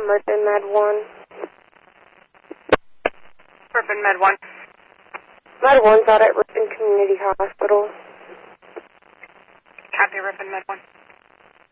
Ripon Med 1. Ripon Med 1. Med 1's out at Ripon Community Hospital. Copy, Ripon Med 1.